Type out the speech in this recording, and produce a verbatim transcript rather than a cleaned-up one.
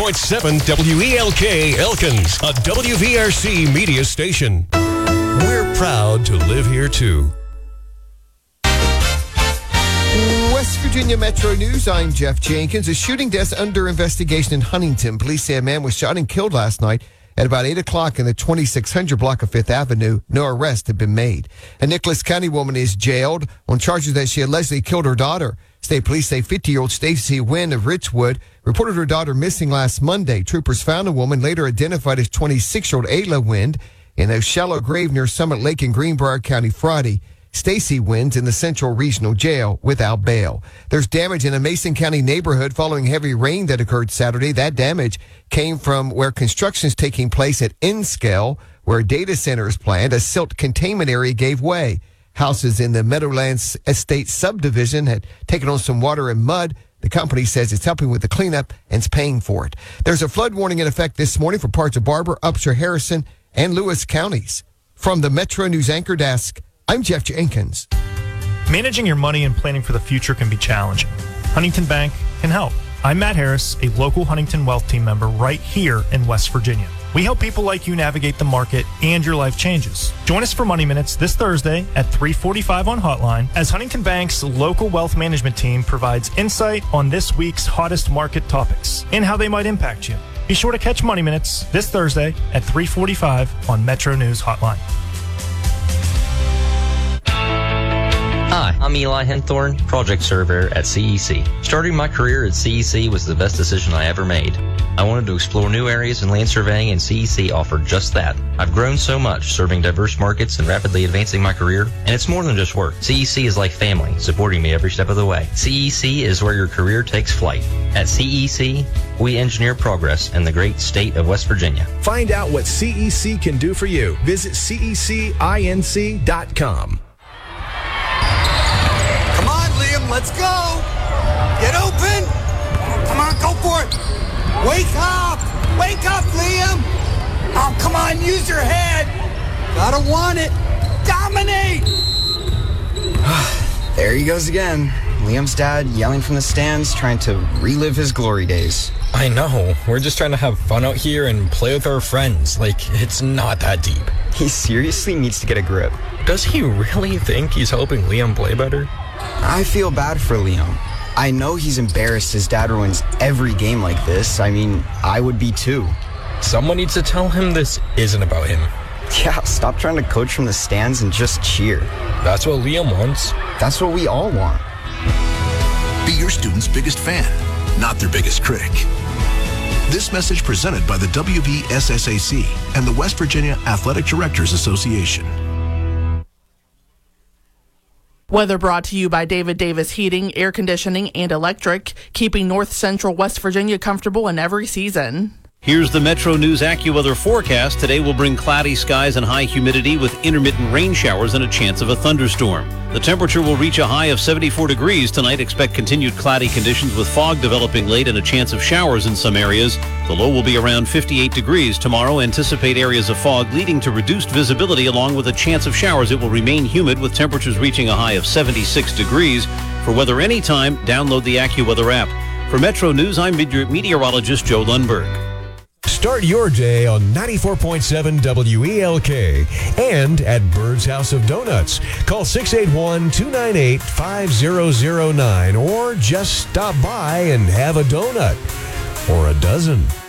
point seven W E L K Elkins, a W V R C media station. We're proud to live here, too. West Virginia Metro News, I'm Jeff Jenkins. A shooting death under investigation in Huntington. Police say a man was shot and killed last night at about eight o'clock in the twenty-six hundred block of Fifth Avenue. No arrests have been made. A Nicholas County woman is jailed on charges that she allegedly killed her daughter. State police say fifty-year-old Stacy Wynn of Richwood reported her daughter missing last Monday. Troopers found a woman later identified as twenty-six-year-old Ayla Wynn in a shallow grave near Summit Lake in Greenbrier County Friday. Stacy Wynn's in the Central Regional Jail without bail. There's damage in a Mason County neighborhood following heavy rain that occurred Saturday. That damage came from where construction is taking place at N-Scale, where a data center is planned. A silt containment area gave way. Houses in the Meadowlands Estate subdivision had taken on some water and mud. The company says it's helping with the cleanup and is paying for it. There's a flood warning in effect this morning for parts of Barber, Upshur, Harrison, and Lewis counties. From the Metro News Anchor Desk, I'm Jeff Jenkins. Managing your money and planning for the future can be challenging. Huntington Bank can help. I'm Matt Harris, a local Huntington Wealth Team member right here in West Virginia. We help people like you navigate the market and your life changes. Join us for Money Minutes this Thursday at three forty-five on Hotline as Huntington Bank's local wealth management team provides insight on this week's hottest market topics and how they might impact you. Be sure to catch Money Minutes this Thursday at three forty-five on Metro News Hotline. Hi, I'm Eli Henthorn, project surveyor at C E C. Starting my career at C E C was the best decision I ever made. I wanted to explore new areas in land surveying, and C E C offered just that. I've grown so much serving diverse markets and rapidly advancing my career, and it's more than just work. C E C is like family, supporting me every step of the way. C E C is where your career takes flight. At C E C, we engineer progress in the great state of West Virginia. Find out what C E C can do for you. Visit C E C inc dot com. Come on, Liam, let's go. Get open. Come on, go for it. Wake up. Wake up, Liam. Oh, come on, use your head. Gotta want it. Dominate. There he goes again. Liam's dad yelling from the stands, trying to relive his glory days. I know. We're just trying to have fun out here and play with our friends. Like, it's not that deep. He seriously needs to get a grip. Does he really think he's helping Liam play better? I feel bad for Liam. I know he's embarrassed his dad ruins every game like this. I mean, I would be too. Someone needs to tell him this isn't about him. Yeah, stop trying to coach from the stands and just cheer. That's what Liam wants. That's what we all want. Be your student's biggest fan, not their biggest critic. This message presented by the W V S S A C and the West Virginia Athletic Directors Association. Weather brought to you by David Davis Heating, Air Conditioning, and Electric, keeping North Central West Virginia comfortable in every season. Here's the Metro News AccuWeather forecast. Today will bring cloudy skies and high humidity with intermittent rain showers and a chance of a thunderstorm. The temperature will reach a high of seventy-four degrees tonight. Expect continued cloudy conditions with fog developing late and a chance of showers in some areas. The low will be around fifty-eight degrees tomorrow. Anticipate areas of fog leading to reduced visibility along with a chance of showers. It will remain humid with temperatures reaching a high of seventy-six degrees. For weather anytime, download the AccuWeather app. For Metro News, I'm meteorologist Joe Lundberg. Start your day on ninety-four point seven W E L K and at Bird's House of Donuts. Call six eight one, two nine eight, five zero zero nine or just stop by and have a donut or a dozen.